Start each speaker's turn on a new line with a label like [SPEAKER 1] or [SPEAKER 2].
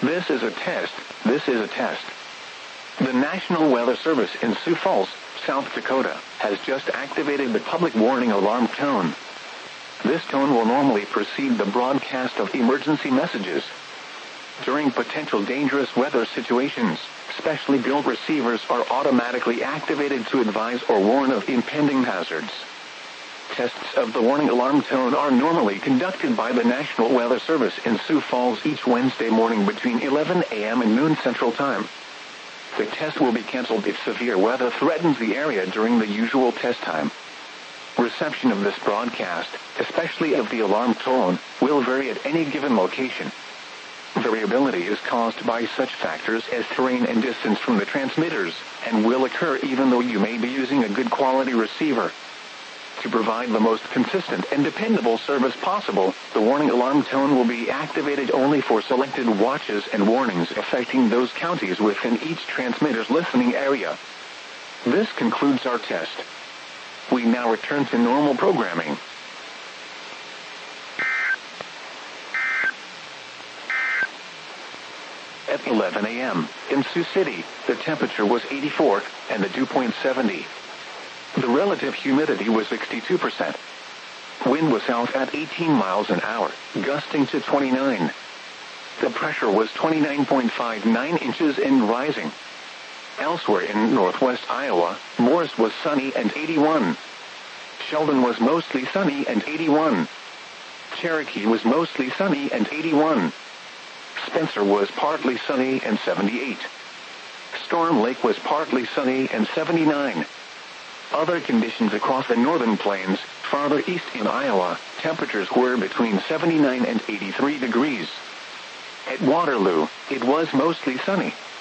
[SPEAKER 1] This is a test. This is a test. The National Weather Service in Sioux Falls, South Dakota, has just activated the public warning alarm tone. This tone will normally precede the broadcast of emergency messages. During potential dangerous weather situations, specially built receivers are automatically activated to advise or warn of impending hazards. Tests of the warning alarm tone are normally conducted by the National Weather Service in Sioux Falls each Wednesday morning between 11 a.m. and noon Central Time. The test will be canceled if severe weather threatens the area during the usual test time. Reception of this broadcast, especially of the alarm tone, will vary at any given location. Variability is caused by such factors as terrain and distance from the transmitters, and will occur even though you may be using a good quality receiver. To provide the most consistent and dependable service possible, the warning alarm tone will be activated only for selected watches and warnings affecting those counties within each transmitter's listening area. This concludes our test. We now return to normal programming. At 11 a.m., in Sioux City, the temperature was 84, and the dew point 70. The relative humidity was 62%. Wind was south at 18 miles an hour, gusting to 29. The pressure was 29.59 inches and rising. Elsewhere in northwest Iowa, Morris was sunny and 81. Sheldon was mostly sunny and 81. Cherokee was mostly sunny and 81. Spencer was partly sunny and 78. Storm Lake was partly sunny and 79. Other conditions across the northern plains, farther east in Iowa, temperatures were between 79 and 83 degrees. At Waterloo, it was mostly sunny.